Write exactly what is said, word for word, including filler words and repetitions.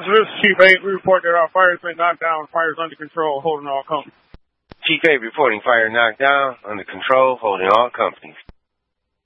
This is Chief eight. We report that our fire has been knocked down. Fire is under control, holding all companies. Chief eight reporting fire knocked down, under control, holding all companies.